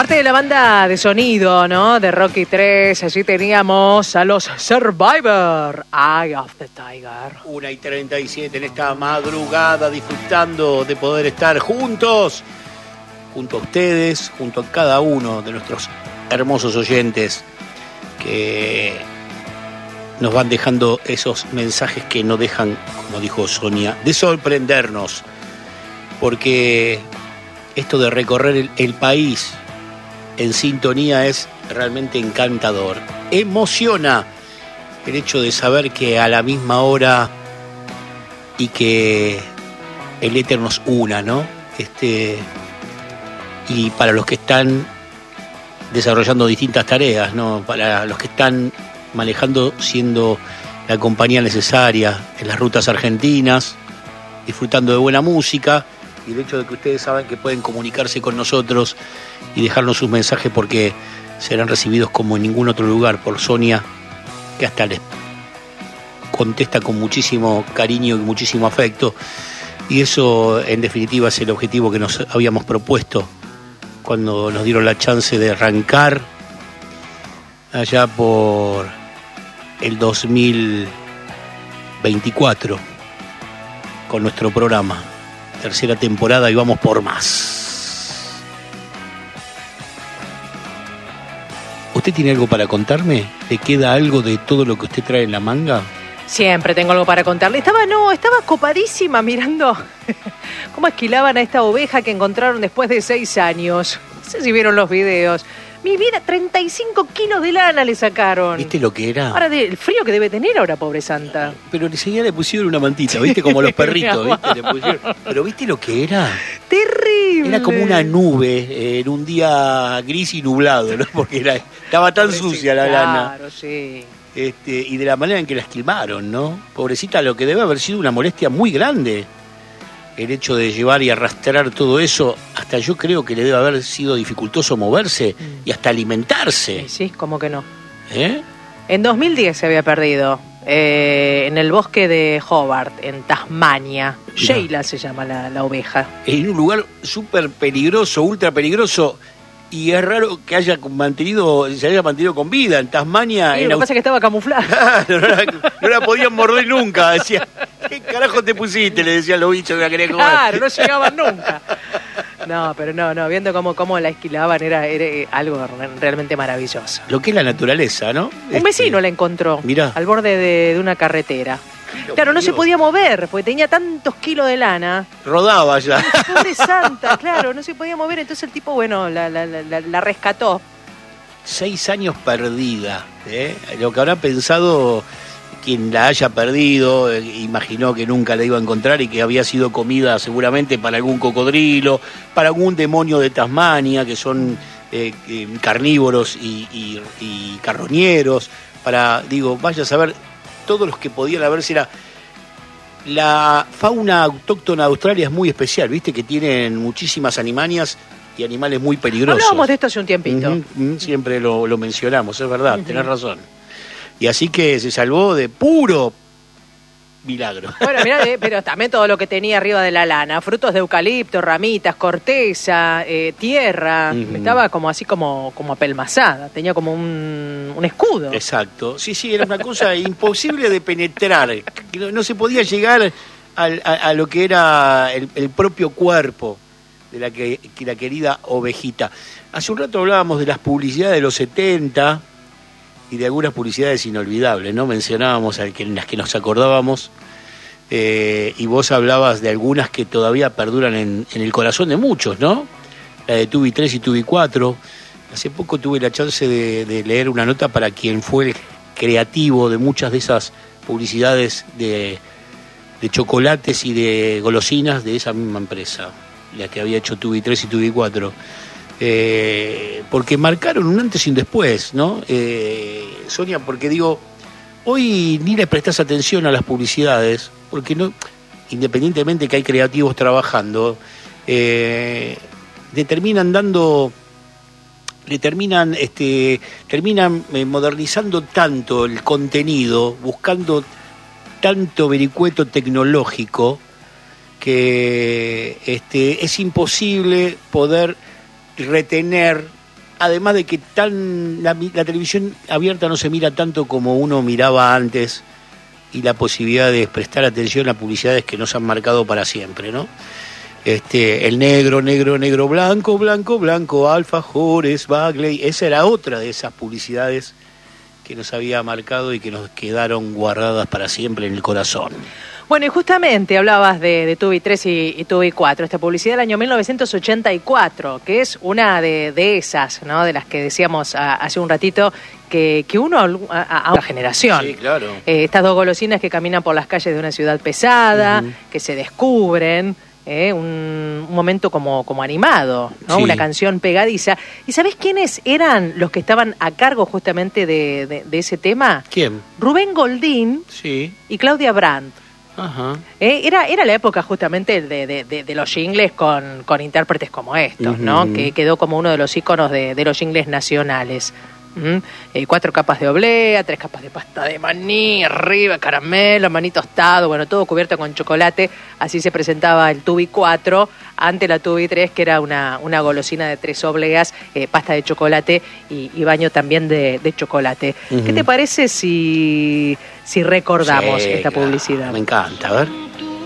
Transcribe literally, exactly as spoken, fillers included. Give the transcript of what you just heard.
Parte de la banda de sonido, ¿no? De Rocky tres, allí teníamos a los Survivor, Eye of the Tiger. una y treinta y siete en esta madrugada, disfrutando de poder estar juntos, junto a ustedes, junto a cada uno de nuestros hermosos oyentes que nos van dejando esos mensajes que no dejan, como dijo Sonia, de sorprendernos, porque esto de recorrer el, el país en sintonía es realmente encantador. Emociona el hecho de saber que a la misma hora y que el éter nos una, ¿no? Este, y para los que están desarrollando distintas tareas, ¿no? Para los que están manejando, siendo la compañía necesaria en las rutas argentinas, disfrutando de buena música, y el hecho de que ustedes saben que pueden comunicarse con nosotros y dejarnos sus mensajes porque serán recibidos como en ningún otro lugar por Sonia, que hasta les contesta con muchísimo cariño y muchísimo afecto, y eso en definitiva es el objetivo que nos habíamos propuesto cuando nos dieron la chance de arrancar allá por el dos mil veinticuatro con nuestro programa. Tercera temporada y vamos por más. ¿Usted tiene algo para contarme? ¿Le queda algo de todo lo que usted trae en la manga? Siempre tengo algo para contarle. Estaba, no, estaba copadísima mirando cómo esquilaban a esta oveja que encontraron después de seis años. No sé si vieron los videos. Mi vida, treinta y cinco kilos de lana le sacaron. ¿Viste lo que era? Ahora, de, el frío que debe tener ahora, pobre santa. Pero enseguida le pusieron una mantita, ¿viste? Como los perritos, ¿viste? Le pusieron... Pero ¿viste lo que era? Terrible. Era como una nube eh, en un día gris y nublado, ¿no? Porque era, estaba tan Pobrecita, sucia la lana. Claro, sí. Este, y de la manera en que la esquilmaron, ¿no? Pobrecita, lo que debe haber sido una molestia muy grande. El hecho de llevar y arrastrar todo eso, hasta yo creo que le debe haber sido dificultoso moverse mm. y hasta alimentarse. Sí, sí, ¿cómo que no? ¿Eh? En dos mil diez se había perdido, eh, en el bosque de Hobart, en Tasmania. No. Sheila se llama la, la oveja. En un lugar súper peligroso, ultra peligroso. Y es raro que haya mantenido, se haya mantenido con vida en Tasmania. Sí, en lo que pasa es que estaba camuflada. no, la, no la podían morder nunca. Decía, ¿qué carajo te pusiste? Le decían los bichos que la querían comer. Claro, no llegaban nunca. No, pero no, no, viendo cómo, cómo la esquilaban era, era algo realmente maravilloso. Lo que es la naturaleza, ¿no? Un este, vecino la encontró. Mirá. Al borde de, de una carretera. Claro, no se podía mover, porque tenía tantos kilos de lana. Rodaba ya. Pobre santa, claro, no se podía mover. Entonces el tipo, bueno, la, la, la, la rescató. Seis años perdida, ¿eh? Lo que habrá pensado quien la haya perdido, eh, imaginó que nunca la iba a encontrar y que había sido comida seguramente para algún cocodrilo, para algún demonio de Tasmania, que son eh, eh, carnívoros y, y, y carroñeros, para, digo, vaya a saber... todos los que podían haber, era la fauna autóctona de Australia es muy especial, viste que tienen muchísimas animanias y animales muy peligrosos. Hablábamos de esto hace un tiempito. Uh-huh, uh-huh, siempre lo, lo mencionamos, es verdad, uh-huh. Tenés razón. Y así que se salvó de puro milagro. Bueno, mirá, pero también todo lo que tenía arriba de la lana, frutos de eucalipto, ramitas, corteza, eh, tierra, uh-huh. Estaba como así como, como apelmazada, tenía como un, un escudo. Exacto, sí, sí, era una cosa imposible de penetrar, no, no se podía llegar al, a, a lo que era el, el propio cuerpo de la, que, que la querida ovejita. Hace un rato hablábamos de las publicidades de los setenta y de algunas publicidades inolvidables, ¿no? Mencionábamos al que, en las que nos acordábamos, eh, y vos hablabas de algunas que todavía perduran en, en el corazón de muchos, ¿no? La de Tubi tres y Tubi cuatro. Hace poco tuve la chance de, de leer una nota para quien fue el creativo de muchas de esas publicidades de, de chocolates y de golosinas de esa misma empresa, la que había hecho Tubi tres y Tubi cuatro. Eh, porque marcaron un antes y un después, ¿no? Eh, Sonia, porque digo, hoy ni le prestás atención a las publicidades, porque no, independientemente que hay creativos trabajando, eh, le terminan dando, le terminan, este, terminan eh, modernizando tanto el contenido, buscando tanto vericueto tecnológico, que este, es imposible poder retener además de que tan la, la televisión abierta no se mira tanto como uno miraba antes, y la posibilidad de prestar atención a publicidades que nos han marcado para siempre, ¿no? Este, el negro, negro, negro, blanco, blanco, blanco, alfajores, Bagley, esa era otra de esas publicidades que nos había marcado y que nos quedaron guardadas para siempre en el corazón. Bueno, y justamente hablabas de, de Tubi tres y, y Tubi cuatro, esta publicidad del año mil novecientos ochenta y cuatro, que es una de, de esas, ¿no? De las que decíamos a, hace un ratito, que, que uno a, a una generación. Sí, claro. Eh, estas dos golosinas que caminan por las calles de una ciudad pesada, uh-huh. que se descubren, eh, un, un momento como, como animado, ¿no? Sí. Una canción pegadiza. ¿Y sabés quiénes eran los que estaban a cargo justamente de, de, de ese tema? ¿Quién? Rubén Goldín sí. y Claudia Brandt. Ajá. Eh, era, era la época justamente de, de, de, de los jingles con, con intérpretes como estos, uh-huh. ¿no? Que quedó como uno de los íconos de, de los jingles nacionales. ¿Mm? Eh, cuatro capas de oblea, tres capas de pasta de maní, arriba caramelo, maní tostado, bueno, todo cubierto con chocolate. Así se presentaba el Tubi cuatro ante la Tubi tres, que era una, una golosina de tres obleas, eh, pasta de chocolate y, y baño también de, de chocolate. Uh-huh. ¿Qué te parece si, si recordamos sí, esta claro. publicidad? Me encanta, a ver.